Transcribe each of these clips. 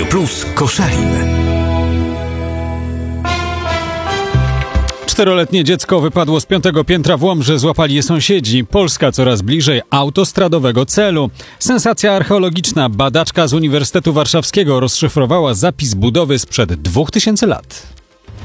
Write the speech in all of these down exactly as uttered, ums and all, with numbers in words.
Radio Plus Koszalin. Czteroletnie dziecko wypadło z piątego piętra w Łomży, złapali je sąsiedzi. Polska coraz bliżej autostradowego celu. Sensacja archeologiczna. Badaczka z Uniwersytetu Warszawskiego rozszyfrowała zapis budowy sprzed dwóch tysięcy lat.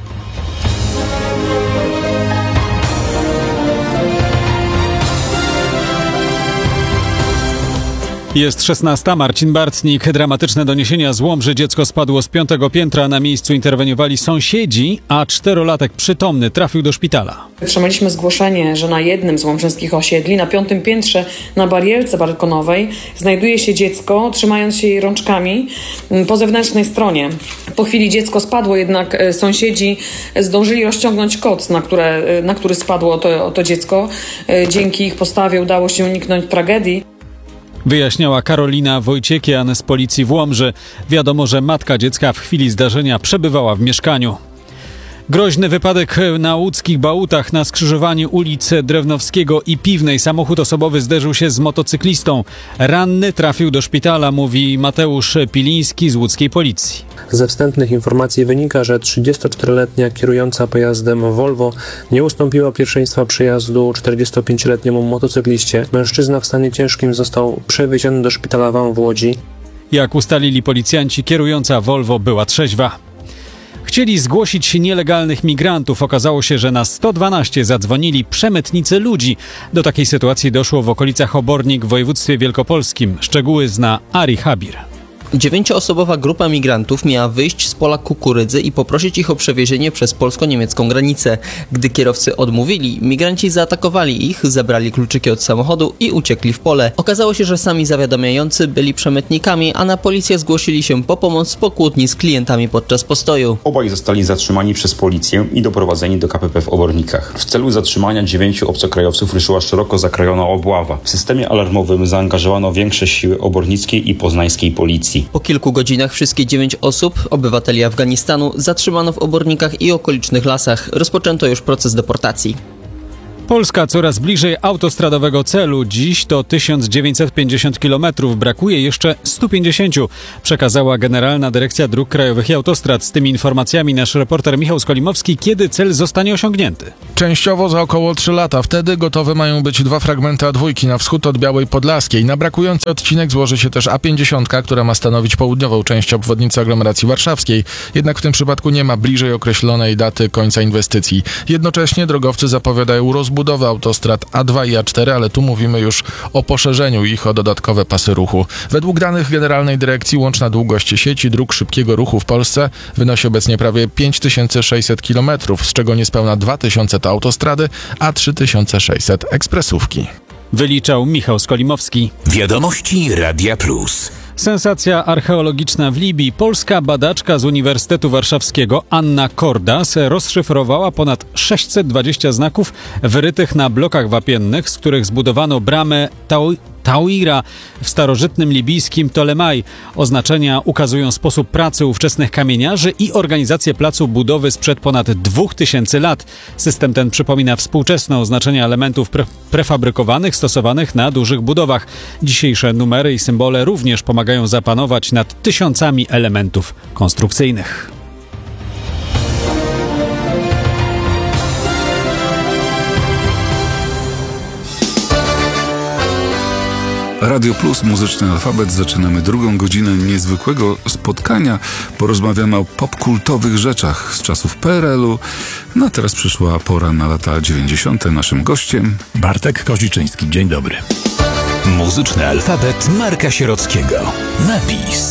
Jest szesnasta. Marcin Bartnik. Dramatyczne doniesienia z Łomży. Dziecko spadło z piątego piętra. Na miejscu interweniowali sąsiedzi, a czterolatek przytomny trafił do szpitala. Otrzymaliśmy zgłoszenie, że na jednym z łomżyńskich osiedli, na piątym piętrze, na barierce balkonowej, znajduje się dziecko, trzymając się jej rączkami po zewnętrznej stronie. Po chwili dziecko spadło, jednak sąsiedzi zdążyli rozciągnąć koc, na, które, na który spadło to, to dziecko. Dzięki ich postawie udało się uniknąć tragedii. Wyjaśniała Karolina Wojciekian z policji w Łomży. Wiadomo, że matka dziecka w chwili zdarzenia przebywała w mieszkaniu. Groźny wypadek na łódzkich Bałutach na skrzyżowaniu ulic Drewnowskiego i Piwnej. Samochód osobowy zderzył się z motocyklistą. Ranny trafił do szpitala, mówi Mateusz Piliński z łódzkiej policji. Ze wstępnych informacji wynika, że trzydziestoczteroletnia kierująca pojazdem Volvo nie ustąpiła pierwszeństwa przejazdu czterdziestopięcioletniemu motocykliście. Mężczyzna w stanie ciężkim został przewieziony do szpitala w Łodzi. Jak ustalili policjanci, kierująca Volvo była trzeźwa. Chcieli zgłosić nielegalnych migrantów. Okazało się, że na sto dwanaście zadzwonili przemytnicy ludzi. Do takiej sytuacji doszło w okolicach Obornik w województwie wielkopolskim. Szczegóły zna Ari Habir. Dziewięcioosobowa grupa migrantów miała wyjść z pola kukurydzy i poprosić ich o przewiezienie przez polsko-niemiecką granicę. Gdy kierowcy odmówili, migranci zaatakowali ich, zabrali kluczyki od samochodu i uciekli w pole. Okazało się, że sami zawiadamiający byli przemytnikami, a na policję zgłosili się po pomoc po kłótni z klientami podczas postoju. Obaj zostali zatrzymani przez policję i doprowadzeni do K P P w Obornikach. W celu zatrzymania dziewięciu obcokrajowców ruszyła szeroko zakrojona obława. W systemie alarmowym zaangażowano większe siły obornickiej i poznańskiej policji. Po kilku godzinach wszystkie dziewięć osób, obywateli Afganistanu, zatrzymano w Obornikach i okolicznych lasach. Rozpoczęto już proces deportacji. Polska coraz bliżej autostradowego celu. Dziś to tysiąc dziewięćset pięćdziesiąt kilometrów. Brakuje jeszcze stu pięćdziesięciu, przekazała Generalna Dyrekcja Dróg Krajowych i Autostrad. Z tymi informacjami nasz reporter Michał Skolimowski. Kiedy cel zostanie osiągnięty? Częściowo za około trzy lata. Wtedy gotowe mają być dwa fragmenty A dwa na wschód od Białej Podlaskiej. Na brakujący odcinek złoży się też A pięćdziesiąt, która ma stanowić południową część obwodnicy aglomeracji warszawskiej. Jednak w tym przypadku nie ma bliżej określonej daty końca inwestycji. Jednocześnie drogowcy zapowiadają rozbudowę budowę autostrad A dwa i A cztery, ale tu mówimy już o poszerzeniu ich o dodatkowe pasy ruchu. Według danych Generalnej Dyrekcji łączna długość sieci dróg szybkiego ruchu w Polsce wynosi obecnie prawie pięć tysięcy sześćset kilometrów, z czego niespełna dwa tysiące to autostrady, a trzy tysiące sześćset ekspresówki. Wyliczał Michał Skolimowski. Wiadomości Radia Plus. Sensacja archeologiczna w Libii. Polska badaczka z Uniwersytetu Warszawskiego Anna Kordas rozszyfrowała ponad sześćset dwadzieścia znaków wyrytych na blokach wapiennych, z których zbudowano bramę Tau- Tauira w starożytnym libijskim Ptolemai. Oznaczenia ukazują sposób pracy ówczesnych kamieniarzy i organizację placu budowy sprzed ponad dwóch tysięcy lat. System ten przypomina współczesne oznaczenia elementów pre- prefabrykowanych stosowanych na dużych budowach. Dzisiejsze numery i symbole również pomagają zapanować nad tysiącami elementów konstrukcyjnych. Radio Plus, Muzyczny Alfabet. Zaczynamy drugą godzinę niezwykłego spotkania. Porozmawiamy o popkultowych rzeczach z czasów P R L u. No a teraz przyszła pora na lata dziewięćdziesiąte. Naszym gościem Bartek Koziczyński. Dzień dobry. Muzyczny Alfabet Marka Sierockiego. Napis.